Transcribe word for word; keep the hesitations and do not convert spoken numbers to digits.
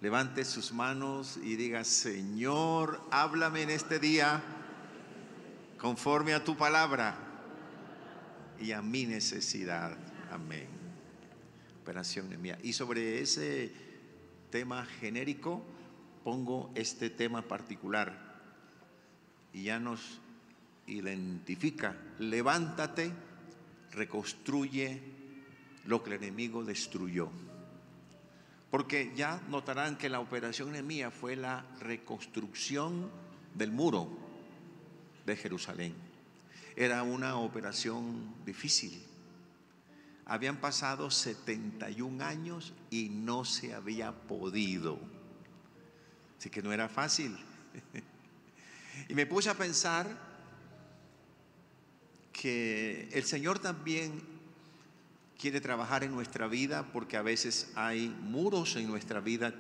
levante sus manos y diga: Señor, háblame en este día conforme a tu palabra y a mi necesidad. Amén. Operación Nehemías. Y sobre ese tema genérico pongo este tema particular y ya nos identifica: levántate, reconstruye lo que el enemigo destruyó. Porque ya notarán que la operación Nehemías fue la reconstrucción del muro de Jerusalén. Era una operación difícil. Habían pasado setenta y un años y no se había podido. Así que no era fácil. Y me puse a pensar que el Señor también quiere trabajar en nuestra vida, porque a veces hay muros en nuestra vida